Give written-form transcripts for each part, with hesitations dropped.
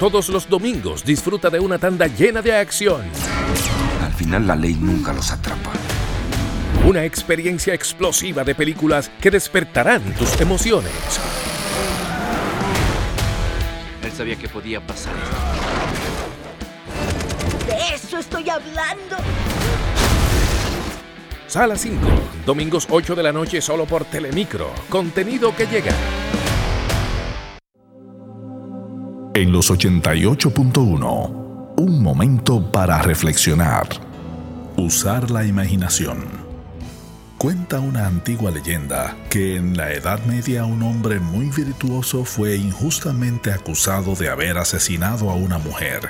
Todos los domingos disfruta de una tanda llena de acción. Al final la ley nunca los atrapa. Una experiencia explosiva de películas que despertarán tus emociones. Él sabía que podía pasar esto. ¡De eso estoy hablando! Sala 5, domingos 8 de la noche solo por Telemicro. Contenido que llega. En los 88.1, un momento para reflexionar. Usar la imaginación. Cuenta una antigua leyenda que en la Edad Media un hombre muy virtuoso fue injustamente acusado de haber asesinado a una mujer.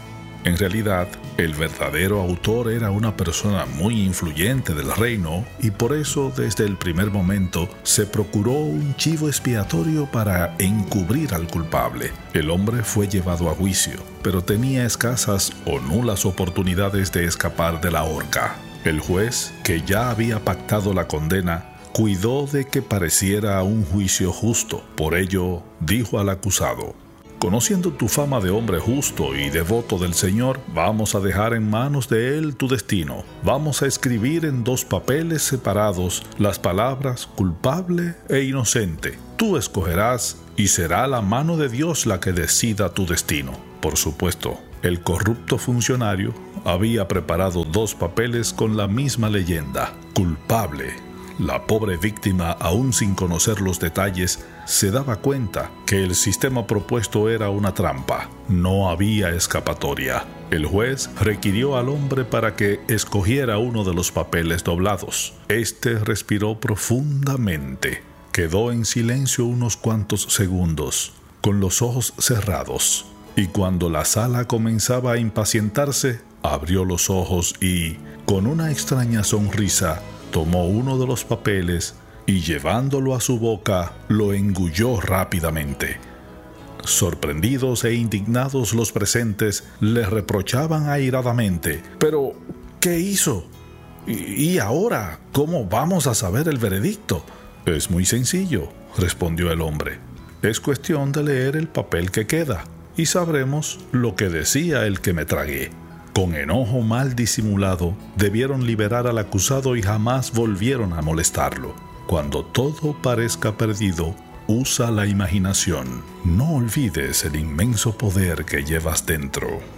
En realidad, el verdadero autor era una persona muy influyente del reino y por eso desde el primer momento se procuró un chivo expiatorio para encubrir al culpable. El hombre fue llevado a juicio, pero tenía escasas o nulas oportunidades de escapar de la horca. El juez, que ya había pactado la condena, cuidó de que pareciera un juicio justo. Por ello, dijo al acusado: conociendo tu fama de hombre justo y devoto del Señor, vamos a dejar en manos de Él tu destino. Vamos a escribir en 2 papeles separados las palabras culpable e inocente. Tú escogerás y será la mano de Dios la que decida tu destino. Por supuesto, el corrupto funcionario había preparado 2 papeles con la misma leyenda: culpable. La pobre víctima, aún sin conocer los detalles, se daba cuenta que el sistema propuesto era una trampa. No había escapatoria. El juez requirió al hombre para que escogiera uno de los papeles doblados. Este respiró profundamente. Quedó en silencio unos cuantos segundos, con los ojos cerrados. Y cuando la sala comenzaba a impacientarse, abrió los ojos y, con una extraña sonrisa, tomó uno de los papeles y llevándolo a su boca, lo engulló rápidamente. Sorprendidos e indignados los presentes le reprochaban airadamente: «¿Pero qué hizo? ¿Y ahora cómo vamos a saber el veredicto?» «Es muy sencillo», respondió el hombre. «Es cuestión de leer el papel que queda y sabremos lo que decía el que me tragué». Con enojo mal disimulado, debieron liberar al acusado y jamás volvieron a molestarlo. Cuando todo parezca perdido, usa la imaginación. No olvides el inmenso poder que llevas dentro.